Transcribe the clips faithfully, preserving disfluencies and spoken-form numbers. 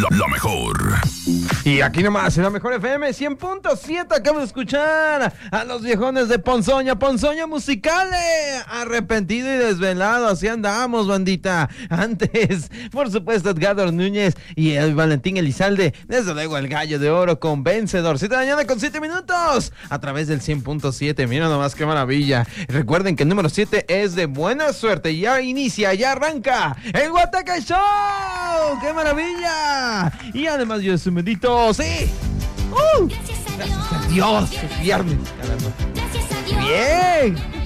La, la mejor. Y aquí nomás, en la mejor F M cien punto siete, acabo de escuchar a los viejones de Ponzoña, Ponzoña Musicales, arrepentido y desvelado, así andamos, bandita. Antes, por supuesto, Edgardo Núñez y el Valentín Elizalde, desde luego el Gallo de Oro con Vencedor, siete de la mañana con siete minutos, a través del cien punto siete, mira nomás qué maravilla. Recuerden que el número siete es de buena suerte, ya inicia, ya arranca el Guateque Show, qué maravilla. Y además yo soy bendito, sí. Uh, gracias a Dios, es viernes, caramba. Gracias a Dios. Bien.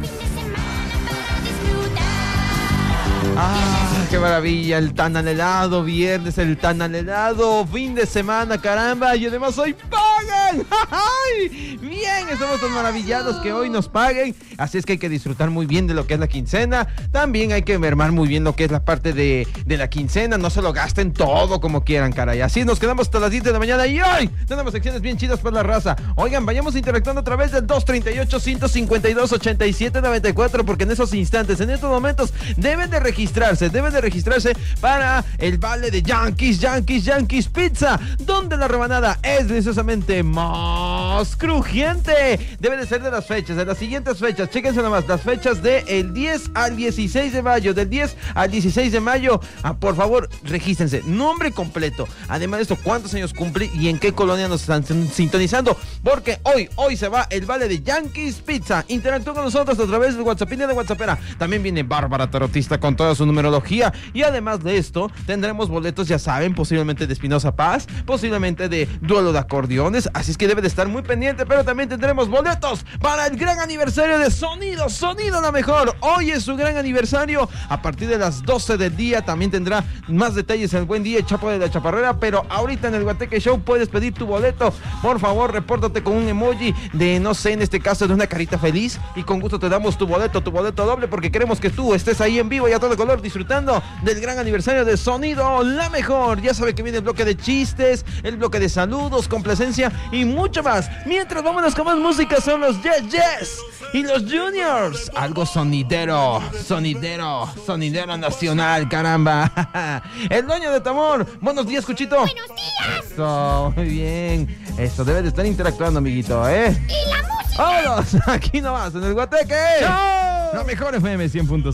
Ah, qué maravilla, el tan anhelado viernes, el tan anhelado fin de semana, caramba, y además hoy pagan. ¡Ay! Bien, estamos tan maravillados que hoy nos paguen, así es que hay que disfrutar muy bien de lo que es la quincena, también hay que mermar muy bien lo que es la parte de, de la quincena, no se lo gasten todo como quieran, caray, así nos quedamos hasta las diez de la mañana y hoy tenemos secciones bien chidas para la raza. Oigan, vayamos interactuando a través del dos treinta y ocho, ciento cincuenta y dos, ochenta y siete noventa y cuatro, porque en esos instantes, en estos momentos, deben de registrar registrarse, deben de registrarse para el vale de Yankees, Yankees, Yankees Pizza, donde la rebanada es deliciosamente más crujiente. Debe de ser de las fechas, de las siguientes fechas, chéquense nomás, las fechas del diez al dieciséis de mayo, del diez al dieciséis de mayo, ah, por favor, regístrense, nombre completo, además de esto, cuántos años cumple y en qué colonia nos están sintonizando, porque hoy, hoy se va el vale de Yankees Pizza. Interactúa con nosotros a través del WhatsApp y de WhatsAppera. También viene Bárbara Tarotista con toda su numerología, y además de esto tendremos boletos, ya saben, posiblemente de Espinosa Paz, posiblemente de duelo de acordeones, así es que debe de estar muy pendiente, pero también tendremos boletos para el gran aniversario de Sonido, Sonido la mejor. Hoy es su gran aniversario, a partir de las doce del día, también tendrá más detalles el buen día Chapo de la Chaparrera, pero ahorita en el Guateque Show puedes pedir tu boleto, por favor, repórtate con un emoji de, no sé, en este caso de una carita feliz, y con gusto te damos tu boleto, tu boleto doble, porque queremos que tú estés ahí en vivo y a todo color disfrutando del gran aniversario de Sonido la mejor. Ya sabe que viene el bloque de chistes, el bloque de saludos, complacencia y mucho más. Mientras vámonos con más música, son los Yes Yes y los Juniors. Algo sonidero, sonidero, sonidero nacional, caramba. El dueño de Tamor. Buenos días, Cuchito. Buenos días. Eso, muy bien. Eso, debe de estar interactuando, amiguito, ¿eh? Y la música. ¡Vámonos! Aquí nomás, en el Guateque. ¡Chao! La mejor F M cien punto